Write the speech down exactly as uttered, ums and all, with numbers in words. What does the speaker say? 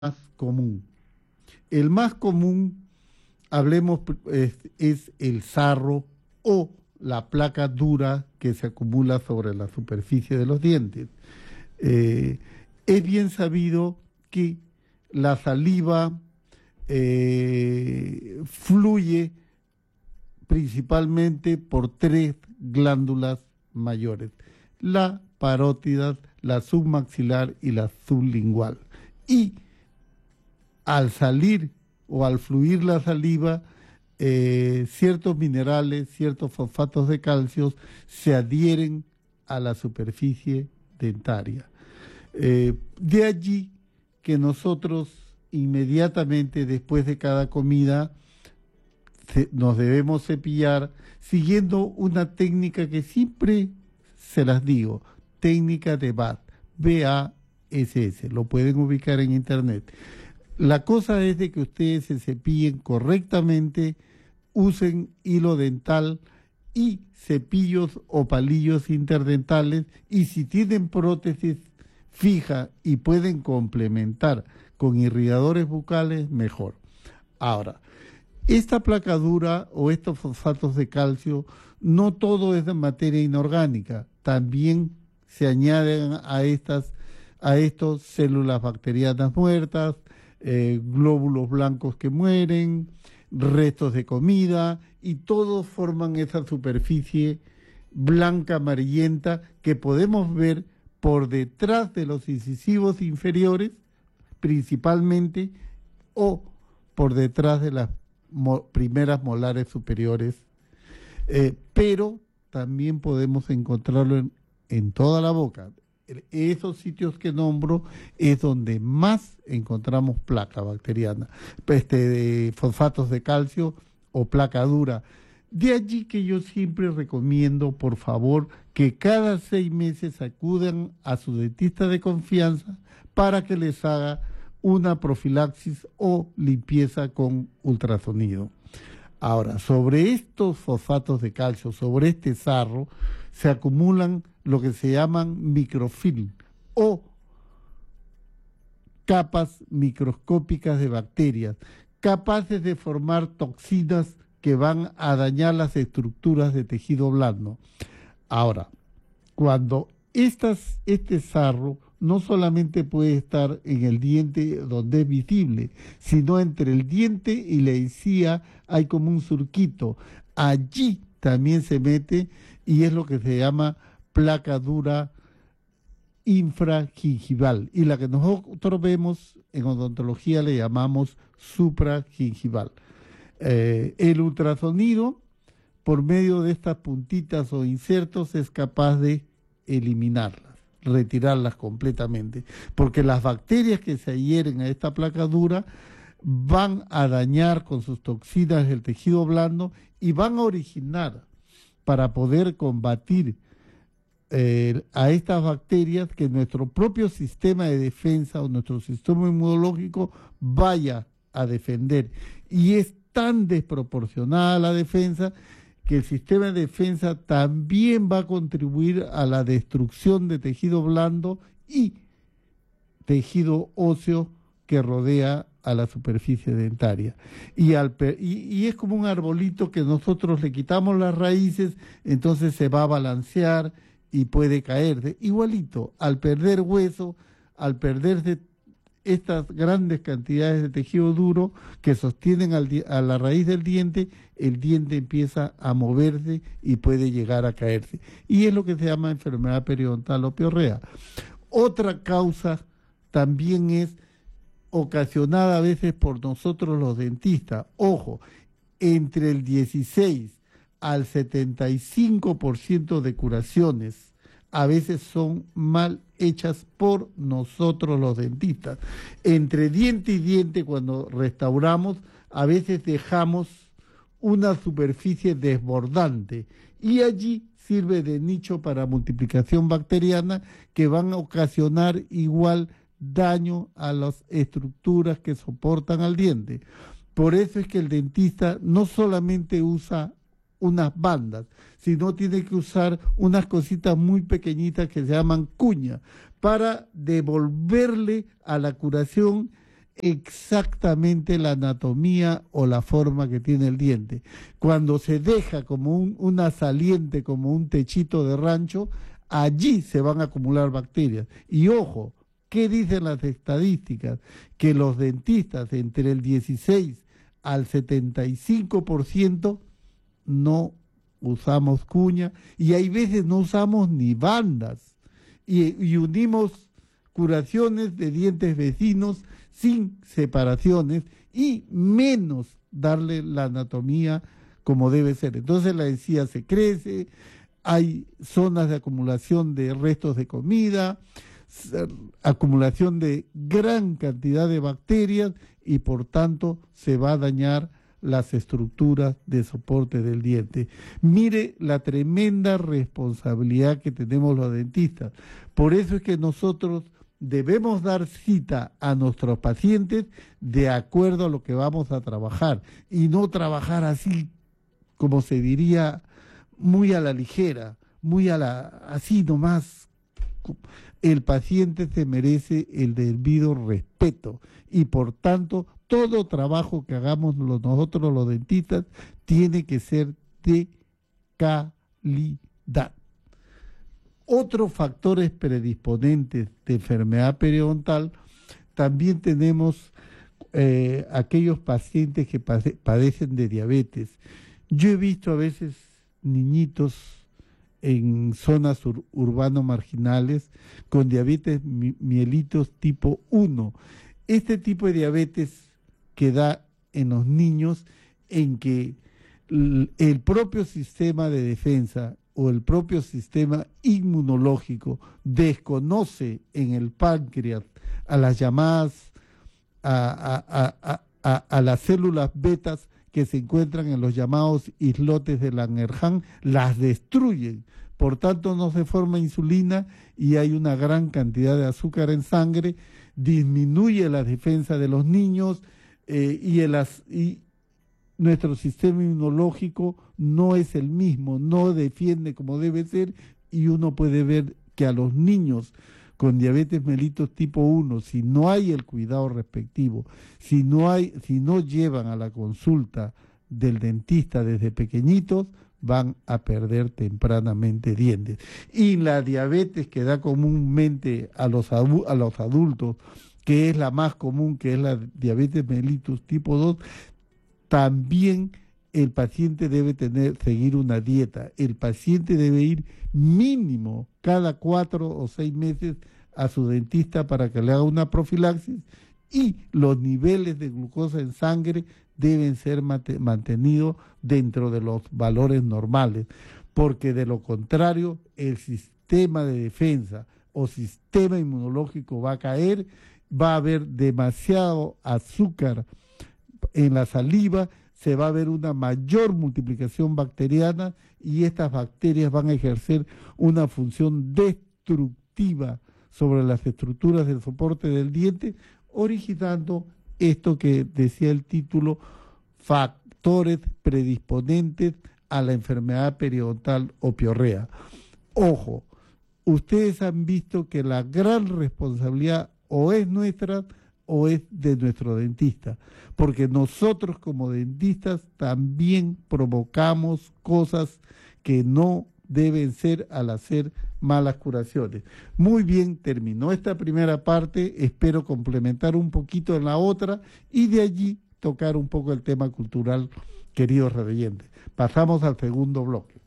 más común. El más común, hablemos, es, es el sarro o la placa dura que se acumula sobre la superficie de los dientes. Eh, es bien sabido que la saliva eh, fluye principalmente por tres glándulas mayores: la parótida, la submaxilar y la sublingual. Y al salir o al fluir la saliva, eh, ciertos minerales, ciertos fosfatos de calcio se adhieren a la superficie dentaria. Eh, de allí que nosotros inmediatamente después de cada comida se, nos debemos cepillar siguiendo una técnica que siempre se las digo, técnica de B A S, B A S S, lo pueden ubicar en internet. La cosa es de que ustedes se cepillen correctamente, usen hilo dental y cepillos o palillos interdentales, y si tienen prótesis fija y pueden complementar con irrigadores bucales, mejor. Ahora, esta placa dura o estos fosfatos de calcio, no todo es de materia inorgánica, también se añaden a estas, a estos células bacterianas muertas, eh, glóbulos blancos que mueren, restos de comida, y todos forman esa superficie blanca amarillenta que podemos ver por detrás de los incisivos inferiores principalmente, o por detrás de las mo- primeras molares superiores, eh, pero también podemos encontrarlo en, en toda la boca. Esos sitios que nombro es donde más encontramos placa bacteriana, este, de fosfatos de calcio o placa dura. De allí que yo siempre recomiendo, por favor, que cada seis meses acudan a su dentista de confianza para que les haga una profilaxis o limpieza con ultrasonido. Ahora, sobre estos fosfatos de calcio, sobre este sarro, se acumulan lo que se llaman microfilm o capas microscópicas de bacterias, capaces de formar toxinas que van a dañar las estructuras de tejido blando. Ahora, cuando estas, este sarro no solamente puede estar en el diente donde es visible, sino entre el diente y la encía hay como un surquito. Allí también se mete y es lo que se llama placa dura infragingival, y la que nosotros vemos en odontología le llamamos supragingival. Eh, el ultrasonido, por medio de estas puntitas o insertos, es capaz de eliminarlas, retirarlas completamente, porque las bacterias que se adhieren a esta placa dura van a dañar con sus toxinas el tejido blando y van a originar, para poder combatir eh, a estas bacterias, que nuestro propio sistema de defensa o nuestro sistema inmunológico vaya a defender. Y es tan desproporcionada la defensa que el sistema de defensa también va a contribuir a la destrucción de tejido blando y tejido óseo que rodea a la superficie dentaria. Y, al y, y es como un arbolito que nosotros le quitamos las raíces, entonces se va a balancear y puede caerse. Igualito, al perder hueso, al perderse estas grandes cantidades de tejido duro que sostienen al, a la raíz del diente, el diente empieza a moverse y puede llegar a caerse. Y es lo que se llama enfermedad periodontal o piorrea. Otra causa también es ocasionada a veces por nosotros los dentistas. Ojo, entre el dieciséis al setenta y cinco por ciento de curaciones a veces son mal hechas por nosotros los dentistas. Entre diente y diente, cuando restauramos, a veces dejamos una superficie desbordante y allí sirve de nicho para multiplicación bacteriana que van a ocasionar igual daño a las estructuras que soportan al diente. Por eso es que el dentista no solamente usa unas bandas, sino tiene que usar unas cositas muy pequeñitas que se llaman cuña, para devolverle a la curación exactamente la anatomía o la forma que tiene el diente. Cuando se deja como un, una saliente, como un techito de rancho, allí se van a acumular bacterias. Y ojo, ¿qué dicen las estadísticas? Que los dentistas entre el dieciséis al setenta y cinco por ciento no usamos cuña y hay veces no usamos ni bandas y, y unimos curaciones de dientes vecinos sin separaciones y menos darle la anatomía como debe ser. Entonces la encía se crece, hay zonas de acumulación de restos de comida, acumulación de gran cantidad de bacterias y por tanto se va a dañar las estructuras de soporte del diente. Mire la tremenda responsabilidad que tenemos los dentistas. Por eso es que nosotros debemos dar cita a nuestros pacientes de acuerdo a lo que vamos a trabajar y no trabajar así, como se diría, muy a la ligera, muy a la, así nomás. El paciente se merece el debido respeto y por tanto todo trabajo que hagamos nosotros los dentistas tiene que ser de calidad. Otros factores predisponentes de enfermedad periodontal, también tenemos eh, aquellos pacientes que pade- padecen de diabetes. Yo he visto a veces niñitos en zonas ur urbanos marginales con diabetes mi mielitos tipo uno. Este tipo de diabetes que da en los niños en que el propio sistema de defensa o el propio sistema inmunológico desconoce en el páncreas a las llamadas a, a, a, a, a las células betas que se encuentran en los llamados islotes de Langerhans, las destruyen. Por tanto, no se forma insulina y hay una gran cantidad de azúcar en sangre, disminuye la defensa de los niños eh, y, el, y nuestro sistema inmunológico no es el mismo, no defiende como debe ser y uno puede ver que a los niños con diabetes mellitus tipo uno, si no hay el cuidado respectivo, si no hay, si no llevan a la consulta del dentista desde pequeñitos, van a perder tempranamente dientes. Y la diabetes que da comúnmente a los, a los adultos, que es la más común, que es la diabetes mellitus tipo dos, también el paciente debe tener, seguir una dieta. El paciente debe ir mínimo cada cuatro o seis meses a su dentista para que le haga una profilaxis y los niveles de glucosa en sangre deben ser mantenidos dentro de los valores normales, porque de lo contrario el sistema de defensa o sistema inmunológico va a caer, va a haber demasiado azúcar en la saliva, se va a ver una mayor multiplicación bacteriana y estas bacterias van a ejercer una función destructiva sobre las estructuras del soporte del diente, originando esto que decía el título, factores predisponentes a la enfermedad periodontal o piorrea. Ojo, ustedes han visto que la gran responsabilidad o es nuestra o es de nuestro dentista, porque nosotros como dentistas también provocamos cosas que no deben ser al hacer malas curaciones. Muy bien, terminó esta primera parte, espero complementar un poquito en la otra y de allí tocar un poco el tema cultural, queridos radioyentes. Pasamos al segundo bloque.